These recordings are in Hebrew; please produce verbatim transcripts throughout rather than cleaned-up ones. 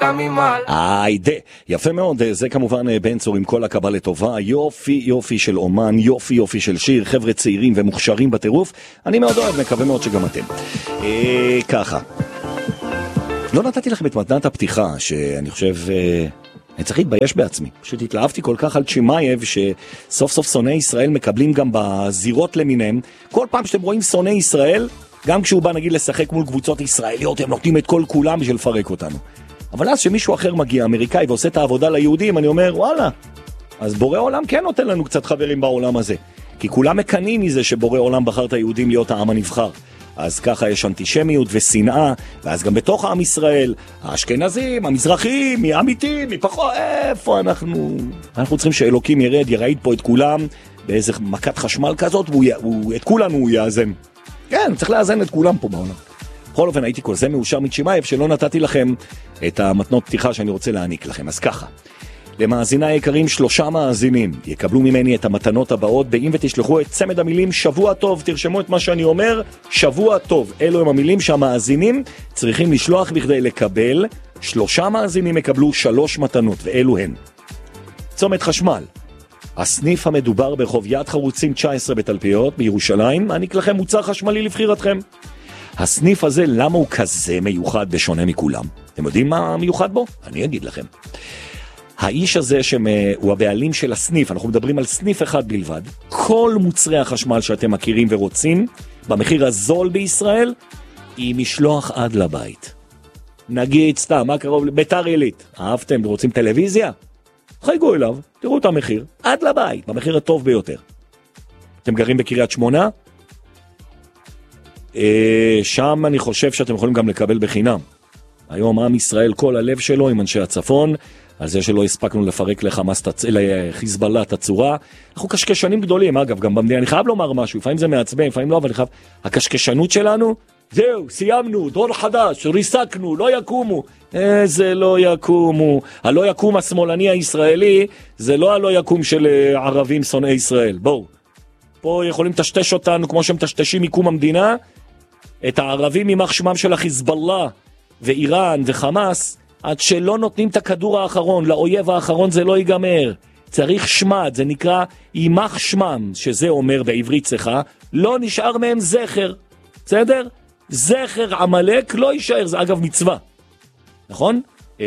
היידה, יפה מאוד, זה כמובן בן צור עם כל הקבלה לטובה, יופי יופי של אומן, יופי יופי של שיר, חבר'ה צעירים ומוכשרים בטירוף, אני מאוד אוהב, מקווה מאוד שגם אתם. אה, ככה, לא נתתי לכם את מתנת הפתיחה, שאני חושב, אה, אני צריך להתבייש בעצמי, פשוט התלהבתי כל כך על צ'ימייב, שסוף סוף שונאי ישראל מקבלים גם בזירות למיניהם, כל פעם שאתם רואים שונאי ישראל, גם כשהוא בא נגיד לשחק מול קבוצות ישראליות, הם נותנים את כל כולם בשביל לפרק אותנו. אבל אז שמישהו אחר מגיע, אמריקאי, ועושה את העבודה ליהודים, אני אומר, וואלה, אז בורא עולם כן נותן לנו קצת חברים בעולם הזה. כי כולם מקנים מזה שבורא עולם בחר את היהודים להיות העם הנבחר. אז ככה יש אנטישמיות ושנאה, ואז גם בתוך העם ישראל, האשכנזים, המזרחים, מי אמיתים, מי פחות, איפה אנחנו? אנחנו צריכים שאלוקים ירד, ירעיד פה את כולם, באיזה מכת חשמל כזאת, והוא, הוא, את כולנו הוא יאזן. כן, צריך לאזן את כולם פה בעולם. בכל אופן, הייתי כל זה מאושר מצ'ימייב, שלא נתתי לכם את המתנות פתיחה שאני רוצה להעניק לכם. אז ככה, למאזיני היקרים, שלושה מאזינים יקבלו ממני את המתנות הבאות, באם ותשלחו את צמד המילים שבוע טוב, תרשמו את מה שאני אומר, שבוע טוב. אלו הם המילים שהמאזינים צריכים לשלוח בכדי לקבל, שלושה מאזינים יקבלו שלוש מתנות, ואלו הן. צומת חשמל. הסניף המדובר ברחוב יד חרוצים תשע עשרה בתלפיות בירושלים, מעניק לכם מוצר חשמלי לבחירתכם. הסניף הזה, למה הוא כזה מיוחד בשונה מכולם? אתם יודעים מה מיוחד בו? אני אגיד לכם. האיש הזה שהוא הבעלים של הסניף, אנחנו מדברים על סניף אחד בלבד, כל מוצרי החשמל שאתם מכירים ורוצים, במחיר הזול בישראל, עם משלוח עד לבית. נגיד סתם, מה קרוב? ביתר עילית. אהבתם? רוצים טלוויזיה? חייגו אליו, תראו את המחיר, עד לבית, במחיר הטוב ביותר. אתם גרים בקריית שמונה? שם אני חושב שאתם יכולים גם לקבל בחינם. היום עם ישראל, כל הלב שלו עם אנשי הצפון, על זה שלא הספקנו לפרק לחמאס, לחיזבאללה את הצורה. אנחנו קשקשנים גדולים, אגב, גם במדינה, אני חייב לומר משהו, לפעמים זה מעצבן, לפעמים לא, אבל אני חייב, הקשקשנות שלנו, זהו, סיימנו, דור חדש, ריסקנו, לא יקומו. איזה לא יקומו. הלא יקום השמאלני הישראלי, זה לא הלא יקום של ערבים שונאי ישראל. בואו. פה יכולים תשתש אותנו כמו שהם תשתשים מיקום המדינה, את הערבים ממח שמם של החיזבאללה ואיראן וחמאס, עד שלא נותנים את הכדור האחרון, לאויב האחרון זה לא ייגמר. צריך שמד, זה נקרא אימח שמם, שזה אומר בעברית צחה, לא נשאר מהם זכר. בסדר? זכר עמלק לא יישאר, זה אגב מצווה. נכון?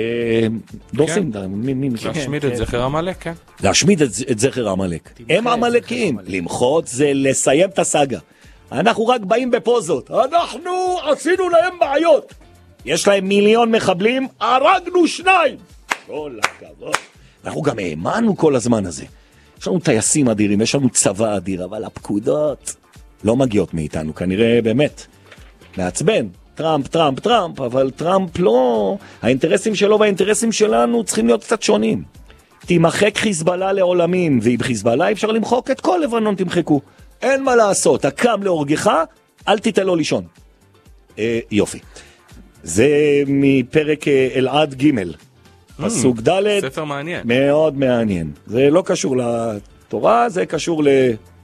דוסים, להשמיד את זכר עמלק, כן. להשמיד את זכר עמלק. הם עמלקים, למחות זה לסיים את הסאגה. אנחנו רק באים בפוזות. אנחנו עשינו להם בעיות. יש להם מיליון מחבלים, הרגנו שניים. כל הכבוד. אנחנו גם האמנו כל הזמן הזה. יש לנו טייסים אדירים, יש לנו צבא אדיר, אבל הפקודות לא מגיעות מאיתנו. כנראה באמת מעצבן. טראמפ, טראמפ, טראמפ, אבל טראמפ לא... האינטרסים שלו והאינטרסים שלנו צריכים להיות קצת שונים. תימחק חיזבאללה לעולמים, ועם חיזבאללה אפשר למחוק את כל לבנון, תמחקו. אין מה לעשות, הקם להורגך, אל תיתן לו לישון. אה, יופי. זה מפרק אלעד ג' פסוק ד'. ספר מעניין. מאוד מעניין. זה לא קשור לתורה, זה קשור ל...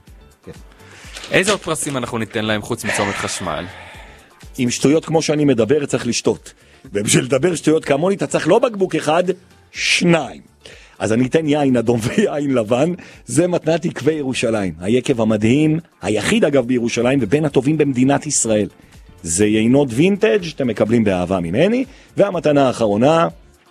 איזה עוד פרסים אנחנו ניתן להם חוץ מצומת חשמל? עם שטויות כמו שאני מדבר, צריך לשתות. ובשביל לדבר שטויות כמוני, אתה צריך לא בקבוק אחד, שניים. אז אני אתן יין אדום ויין לבן, זה מתנת יקבי ירושלים. היקב המדהים, היחיד אגב בירושלים, ובין הטובים במדינת ישראל. זה יינות וינטג' שאתם מקבלים באהבה ממני, והמתנה האחרונה,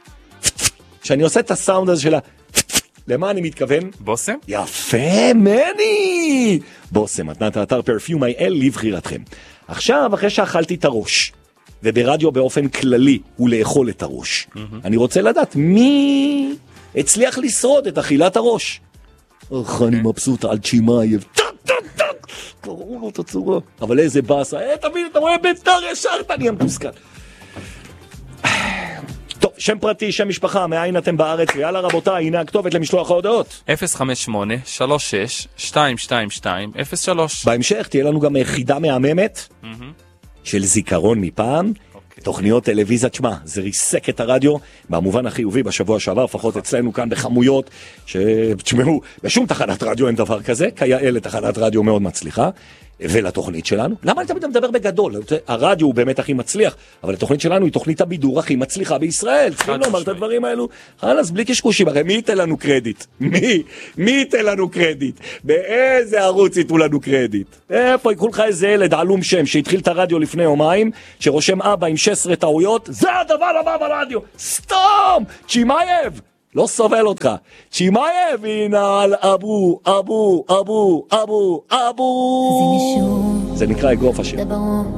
שאני עושה את הסאונד הזה שלה, למה אני מתכוון? בוסם? יפה, מני! בוסם, מתנת האתר פרפיום איי אל לבחירתכם. עכשיו, אחרי שאכלתי את הראש, וברדיו באופן כללי הוא לאכול את הראש, mm-hmm. אני רוצה לדעת מי הצליח לשרוד את אכילת הראש. איך אני מבסוט על צ'ימייב. טק, טק, טק. קראו לו את הצורה. אבל איזה באסה. אה, תבין, אתה רואה ביתר ישרת, אני המתוסכל. טוב, שם פרטי, שם משפחה, מאין אתם בארץ, ויאללה רבותיי, הנה הכתובת למשלוח ההודעות. אפס חמש שמונה שלוש שש שתיים שתיים שתיים אפס שלוש. בהמשך תהיה לנו גם חידה מהממת של זיכרון מפעם, תוכניות טלוויזיה. תשמע, זה ריסק את הרדיו במובן החיובי בשבוע שעבר, לפחות אצלנו כאן בחמויות, שתשמעו, בשום תחנת רדיו אין דבר כזה, כיאה לתחנת רדיו מאוד מצליחה. ולתוכנית שלנו. למה אתה מדבר בגדול? הרדיו הוא באמת הכי מצליח, אבל התוכנית שלנו היא תוכנית הבידור הכי מצליחה בישראל. צריכים לומר את הדברים האלו. אז בלי קשקושים, הרי מי ייתן לנו קרדיט? מי? מי ייתן לנו קרדיט? באיזה ערוץ ייתנו לנו קרדיט? איפה יקחו לך איזה ילד עלום שם שהתחיל את הרדיו לפני יומיים, שרושם אבא עם שש עשרה טעויות, זה הדבר הבא ברדיו. סתום! צ'ימאייב! לא סובל אותך. צ'ימאייב, הנה על אבו, אבו, אבו, אבו, אבו. זה נקרא אגרוף השם.